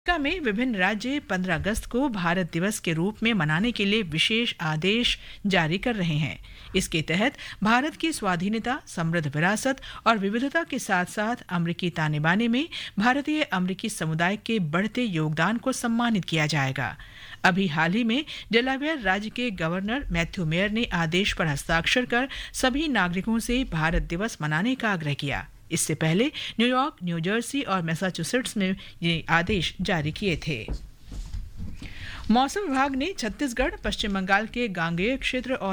America में विभिन्न राज्य 15 अगस्त को भारत दिवस के रूप में मनाने के लिए विशेष आदेश जारी कर रहे हैं। इसके तहत भारत की स्वाधीनता, समृद्ध विरासत और विविधता के साथ साथ अमेरिकी ताने बाने में भारतीय अमेरिकी समुदाय के बढ़ते योगदान को सम्मानित किया जाएगा। अभी हाल ही में डेलावेयर राज्य के गवर्नर मैथ्यू मेयर ने आदेश पर हस्ताक्षर कर सभी नागरिकों से भारत दिवस मनाने का आग्रह किया। इससे पहले न्यूयॉर्क, न्यू जर्सी और मैसाचुसेट्स में ये आदेश जारी किए थे। मौसम विभाग ने छत्तीसगढ़, पश्चिम बंगाल के गांगेय क्षेत्र और